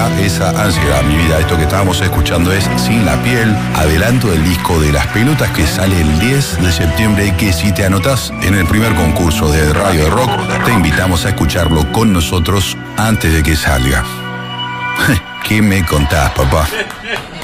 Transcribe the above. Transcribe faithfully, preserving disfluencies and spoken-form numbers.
toda esa ansiedad, mi vida. Esto que estábamos escuchando es Sin la Piel, adelanto del disco de Las Pelotas que sale el diez de septiembre, que si te anotás en el primer concurso de Radio de Rock, te invitamos a escucharlo con nosotros antes de que salga. ¿Qué me contás, papá?